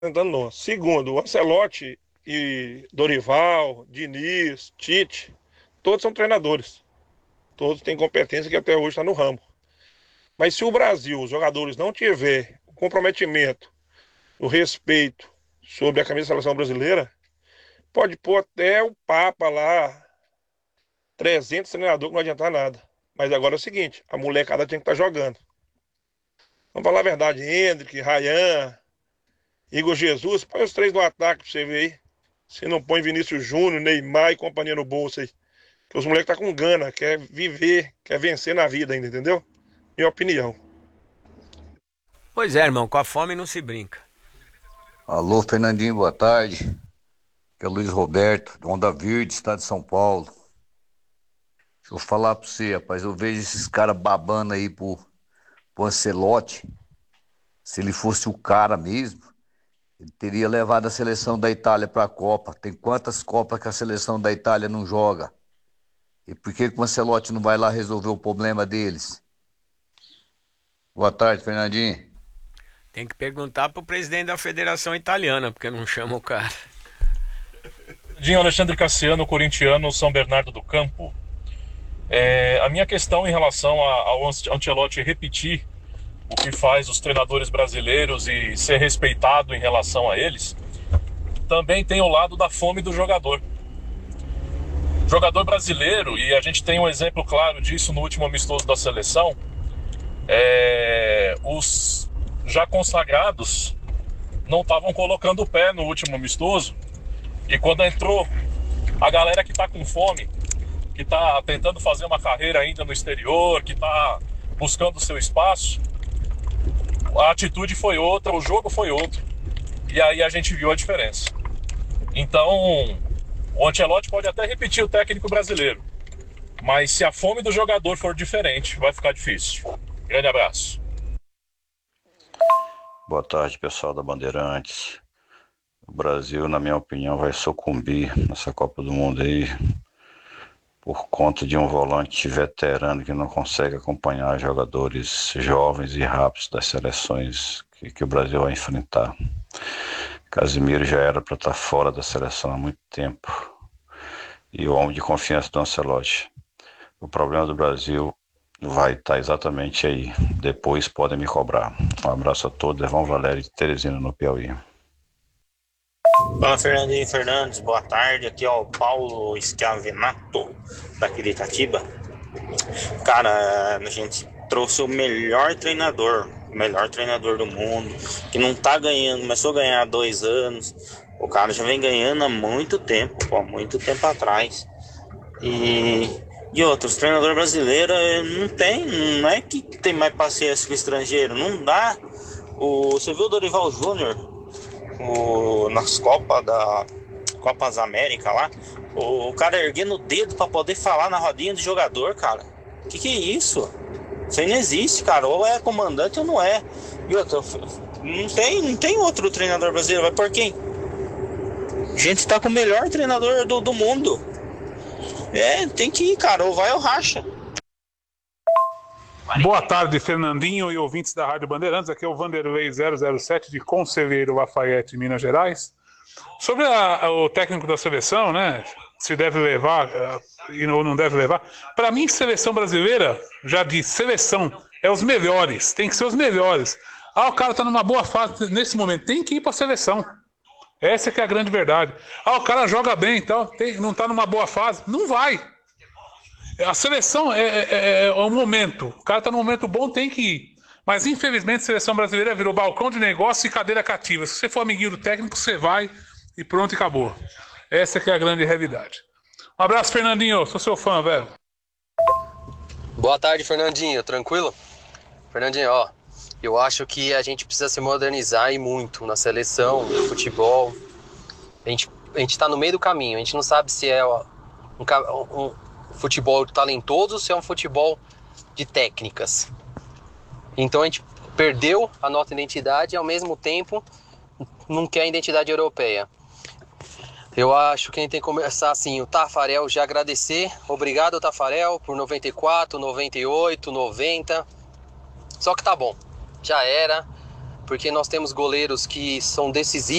Tentando nós. Segundo, o Ancelotti e Dorival, Diniz, Tite, todos são treinadores. Todos têm competência que até hoje está no ramo. Mas se o Brasil, os jogadores, não tiver o comprometimento, o respeito sobre a camisa da seleção brasileira, pode pôr até o Papa lá, 300 treinadores que não adiantar nada. Mas agora é o seguinte, a molecada tinha que estar jogando. Vamos falar a verdade, Hendrick, Rayan, Igor Jesus, põe os três no ataque pra você ver aí. Se não põe Vinícius Júnior, Neymar e companhia no bolso aí. Que os moleques tá com gana, quer viver, quer vencer na vida ainda, entendeu? Minha opinião. Pois é, irmão, com a fome não se brinca. Alô, Fernandinho, boa tarde. Aqui é o Luiz Roberto, de Onda Verde, estado de São Paulo. Deixa eu falar pra você, rapaz, eu vejo esses caras babando aí pro Ancelotti. Se ele fosse o cara mesmo, ele teria levado a seleção da Itália pra Copa. Tem quantas Copas que a seleção da Itália não joga? E por que que o Ancelotti não vai lá resolver o problema deles? Boa tarde, Fernandinho. Tem que perguntar pro presidente da Federação Italiana, porque não chama o cara. Dinho Alexandre Cassiano, corintiano, São Bernardo do Campo. A minha questão em relação ao Ancelotti repetir o que faz os treinadores brasileiros e ser respeitado em relação a eles, também tem o lado da fome do jogador. Jogador brasileiro, e a gente tem um exemplo claro disso no último amistoso da seleção, os já consagrados não estavam colocando o pé no último amistoso, e quando entrou a galera que está com fome, que está tentando fazer uma carreira ainda no exterior, que está buscando seu espaço, a atitude foi outra, o jogo foi outro. E aí a gente viu a diferença. Então, o Ancelotti pode até repetir o técnico brasileiro, mas se a fome do jogador for diferente, vai ficar difícil. Grande abraço. Boa tarde, pessoal da Bandeirantes. O Brasil, na minha opinião, vai sucumbir nessa Copa do Mundo aí por conta de um volante veterano que não consegue acompanhar jogadores jovens e rápidos das seleções que o Brasil vai enfrentar. Casemiro já era para estar fora da seleção há muito tempo. E o homem de confiança do Ancelotti. O problema do Brasil vai estar exatamente aí. Depois podem me cobrar. Um abraço a todos. Evão Valério de Teresina, no Piauí. Fala Fernandinho Fernandes, boa tarde. Aqui é o Paulo Schiavinato, daqui de Itatiba. Cara, a gente trouxe o melhor treinador do mundo, que não tá ganhando, começou a ganhar há 2 anos. O cara já vem ganhando há muito tempo, pô, há muito tempo atrás. E outros, treinador brasileiro não tem, não é que tem mais paciência que o estrangeiro, não dá. Você viu o Dorival Júnior? Nas Copas América lá, o cara erguendo o dedo pra poder falar na rodinha do jogador, cara. Que é isso? Isso aí não existe, cara. Ou é comandante ou não é. E outra, não tem outro treinador brasileiro. Vai por quem? A gente tá com o melhor treinador do mundo. Tem que ir, cara. Ou vai ou racha. Boa tarde, Fernandinho e ouvintes da Rádio Bandeirantes. Aqui é o Vanderlei 007 de Conselheiro Lafayette, Minas Gerais. Sobre o técnico da seleção, né? Se deve levar ou não deve levar. Para mim, seleção brasileira, já disse, seleção é os melhores. Tem que ser os melhores. O cara tá numa boa fase nesse momento. Tem que ir para a seleção. Essa que é a grande verdade. O cara joga bem, então não tá numa boa fase. Não vai. A seleção é o momento. O cara tá num momento bom, tem que ir. Mas infelizmente a seleção brasileira virou balcão de negócio e cadeira cativa. Se você for amiguinho do técnico, você vai e pronto, e acabou. Essa que é a grande realidade. Um abraço, Fernandinho. Sou seu fã, velho. Boa tarde, Fernandinho. Tranquilo? Fernandinho, eu acho que a gente precisa se modernizar e muito na seleção, no futebol. A gente tá no meio do caminho. A gente não sabe se é um futebol talentoso ou se é um futebol de técnicas. Então a gente perdeu a nossa identidade e ao mesmo tempo não quer a identidade europeia. Eu acho que a gente tem que começar assim, o Tafarel já agradecer. Obrigado, Tafarel, por 94, 98, 90. Só que tá bom, já era. porque nós temos goleiros que são decisivos